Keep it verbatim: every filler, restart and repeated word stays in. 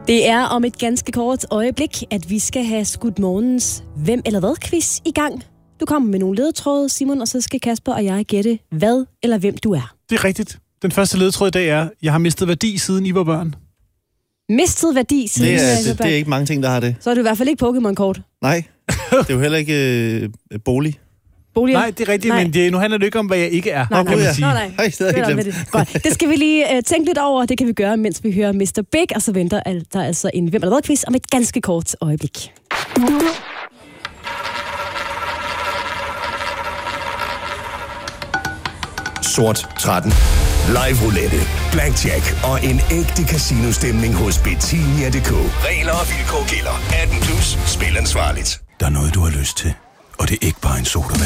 Det er om et ganske kort øjeblik, at vi skal have skudt morgens Hvem eller hvad-quiz i gang. Du kommer med nogle ledetråde, Simon, og så skal Kasper og jeg gætte, hvad eller hvem du er. Det er rigtigt. Den første ledetråd i dag er, jeg har mistet værdi, siden I var børn. Mistet værdi, siden Det er, I var det, det er ikke mange ting, der har det. Så er det i hvert fald ikke Pokémon-kort. Nej, det er jo heller ikke øh, bolig. Boliger? Nej, det er rigtigt, nej. men det, nu handler det ikke om, hvad jeg ikke er. Nej, kan nej, man sige. nej, nej. Ej, stadig Det, glemt. det. Godt. Det skal vi lige uh, tænke lidt over. Det kan vi gøre, mens vi hører mister Big, og så venter der altså en Hvem eller hvad-quiz om et ganske kort øjeblik. Sort tretten. Live roulette, blackjack og en ægte casino-stemning hos Betinia punktum d k. Regler og vilkår gælder. atten plus. Spil ansvarligt. Der er noget, du har lyst til, og det er ikke bare en sodavand.